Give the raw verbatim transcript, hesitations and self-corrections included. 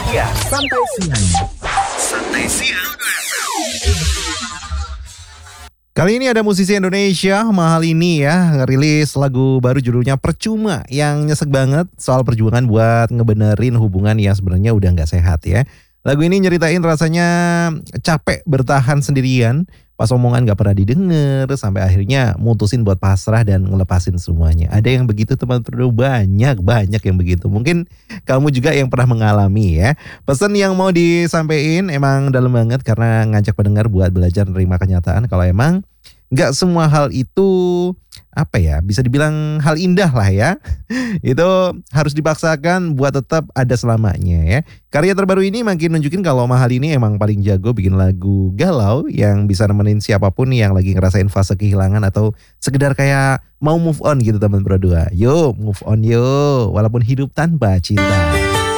siang. Santai siang. Santai siang. Kali ini ada musisi Indonesia, Mahal ini ya, ngerilis lagu baru judulnya Percuma yang nyesek banget soal perjuangan buat ngebenerin hubungan yang sebenarnya udah gak sehat ya. Lagu ini nyeritain rasanya capek bertahan sendirian, pas omongan gak pernah didengar, sampai akhirnya mutusin buat pasrah dan ngelepasin semuanya. Ada yang begitu teman-teman, banyak-banyak yang begitu. Mungkin kamu juga yang pernah mengalami ya. Pesan yang mau disampaikan emang dalam banget karena ngajak pendengar buat belajar menerima kenyataan kalau emang gak semua hal itu apa ya, bisa dibilang hal indah lah ya. Itu harus dipaksakan buat tetap ada selamanya ya. Karya terbaru ini makin nunjukin kalau Mahal ini emang paling jago bikin lagu galau yang bisa nemenin siapapun yang lagi ngerasain fase kehilangan atau sekedar kayak mau move on gitu teman berdua. Yuk move on yuk, walaupun hidup tanpa cinta.